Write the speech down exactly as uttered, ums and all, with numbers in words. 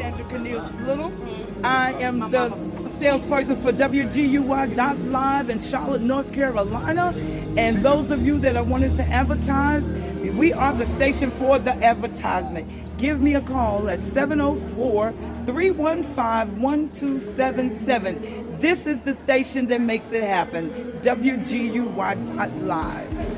Sandra Cornelius Little. I am the salesperson for W G U Y dot live in Charlotte, North Carolina. And those of you that are wanting to advertise, we are the station for the advertisement. Give me a call at seven oh four, three one five, one two seven seven. This is the station that makes it happen, W G U Y dot live.